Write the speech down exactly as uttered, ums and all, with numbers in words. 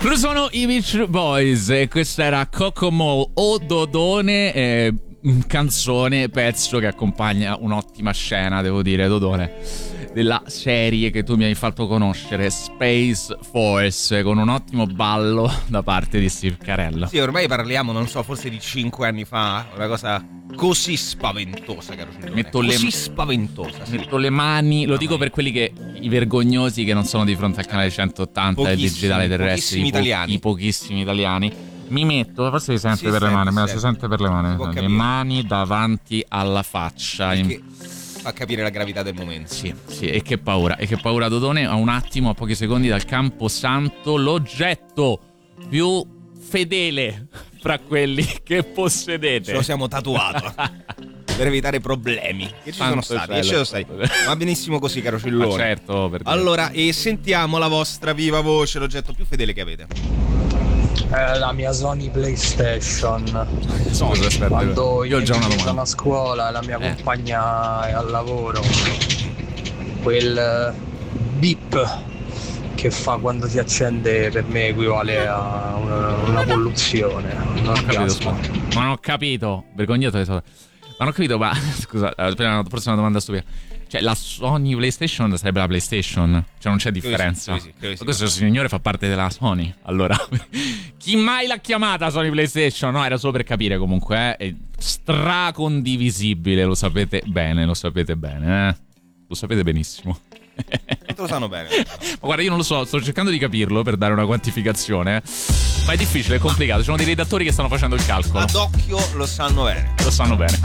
Loro sono i Beach Boys e questa era Kokomo o Dodone, eh, canzone, pezzo che accompagna un'ottima scena, devo dire, Dodone, della serie che tu mi hai fatto conoscere, Space Force, con un ottimo ballo da parte di Steve Carell. Sì, ormai parliamo, non so, forse di cinque anni fa, una cosa così spaventosa, caro Cillone. Metto così le... spaventosa, sì. Metto le mani, lo no, dico no. per quelli che, i vergognosi che non sono di fronte al canale centottanta e digitale terrestre, pochissimi i, po- italiani. i pochissimi italiani. Mi metto, forse si sente Si per sente, le mani, me la si si sente. sente per le mani, Si può le capire. mani davanti alla faccia. Perché fa capire la gravità del momento. Sì, sì, e che paura, e che paura, Dodone. A un attimo, a pochi secondi dal Camposanto, l'oggetto più fedele fra quelli che possedete. Ce lo siamo tatuato per evitare problemi che ci sono Santo stati, cielo. e ci sono stati. Va benissimo così, caro Cillone. Ma certo, per dire. Allora, e sentiamo la vostra viva voce, l'oggetto più fedele che avete. Eh, la mia Sony PlayStation. Scusa, aspetta, Quando io ho i già una miei domanda. sono a scuola, la mia Eh. compagna è al lavoro, quel eh, beep che fa quando si accende per me equivale a una, una polluzione, un Non ho capito, orgasmo. scusa. Non ho capito, vergognato. Ma non ho capito, ma scusa, aspetta, forse è una domanda stupida. Cioè, la Sony PlayStation sarebbe la PlayStation, cioè non c'è differenza. Credo sì, credo sì, Ma questo signore fa parte della Sony. Allora, chi mai l'ha chiamata Sony PlayStation? No, era solo per capire comunque, eh. È stracondivisibile, lo sapete bene, lo sapete bene, eh. Lo sapete benissimo. Tutti lo sanno bene. Ma guarda, io non lo so, sto cercando di capirlo per dare una quantificazione, ma è difficile, è complicato. Ci sono dei redattori che stanno facendo il calcolo. Ad occhio lo sanno bene. Lo sanno bene.